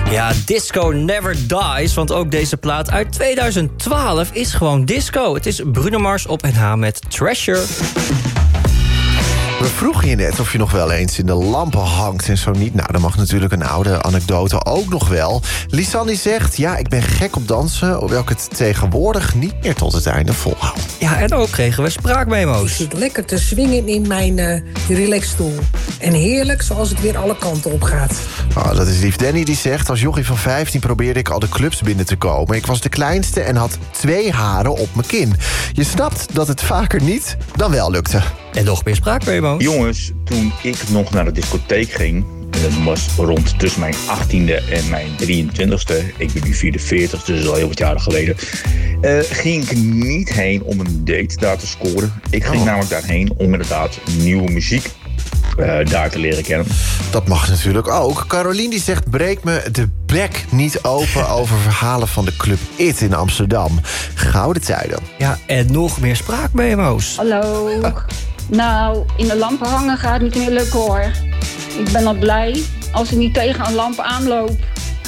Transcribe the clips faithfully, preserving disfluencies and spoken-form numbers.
Ja, disco never dies, want ook deze plaat uit tweeduizend twaalf is gewoon disco. Het is Bruno Mars op N H met Treasure. We vroegen je net of je nog wel eens in de lampen hangt en zo niet. Nou, dan mag natuurlijk een oude anekdote ook nog wel. Lisanne zegt, ja, ik ben gek op dansen, hoewel ik het tegenwoordig niet meer tot het einde volhoud. Ja, en ook kregen we spraakmemo's. Ik zit lekker te swingen in mijn uh, relaxstoel. En heerlijk zoals het weer alle kanten op gaat. Oh, dat is lief. Danny die zegt, als jochie van vijftien probeerde ik al de clubs binnen te komen. Ik was de kleinste en had twee haren op mijn kin. Je snapt dat het vaker niet dan wel lukte. En nog meer spraakmemo's. Jongens, toen ik nog naar de discotheek ging, en dat was rond tussen mijn achttiende en mijn drieëntwintigste... ik ben nu vierenveertig, dus dat is al heel wat jaren geleden... Uh, ging ik niet heen om een date daar te scoren. Ik ging oh. namelijk daarheen om inderdaad nieuwe muziek uh, daar te leren kennen. Dat mag natuurlijk ook. Caroline die zegt, breek me de bek niet open over verhalen van de Club It in Amsterdam. Gouden tijden. Ja, en nog meer spraakmemo's. Hallo. Nou, in de lampen hangen gaat niet meer lukken hoor. Ik ben al blij als ik niet tegen een lamp aanloop.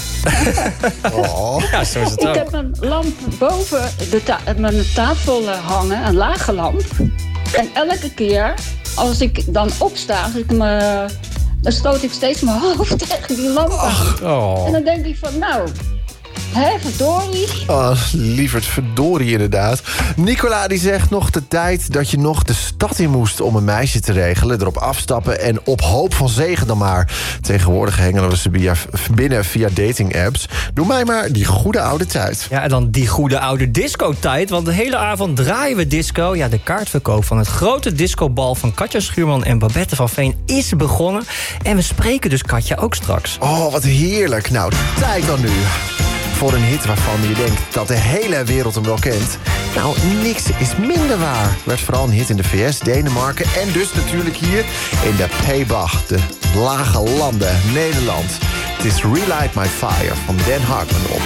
Oh. Ja, zo is het ook. Ik heb een lamp boven de ta- mijn tafel hangen, een lage lamp. En elke keer als ik dan opsta, als ik me, dan stoot ik steeds mijn hoofd tegen die lamp aan. Oh. En dan denk ik van, nou, hé, verdorie. Oh, lieverd, verdorie inderdaad. Nicola die zegt nog de tijd dat je nog de stad in moest om een meisje te regelen. Erop afstappen en op hoop van zegen dan maar. Tegenwoordig hengelen we ze via, binnen via dating apps. Doe mij maar die goede oude tijd. Ja, en dan die goede oude disco-tijd. Want de hele avond draaien we disco. Ja, de kaartverkoop van het grote discobal van Katja Schuurman en Babette van Veen is begonnen. En we spreken dus Katja ook straks. Oh, wat heerlijk. Nou, tijd dan nu. Voor een hit waarvan je denkt dat de hele wereld hem wel kent. Nou, niks is minder waar. Werd vooral een hit in de V S, Denemarken en dus natuurlijk hier in de P-Bach, de lage landen, Nederland. Het is Relight My Fire van Dan Hartman op